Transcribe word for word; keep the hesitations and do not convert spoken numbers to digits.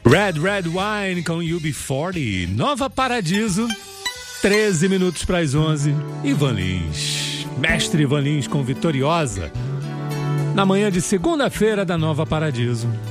Red Red Wine com U B quarenta, Nova Paradiso, treze minutos para as onze. Ivan Lins, mestre Ivan Lins com Vitoriosa, na manhã de segunda-feira da Nova Paradiso.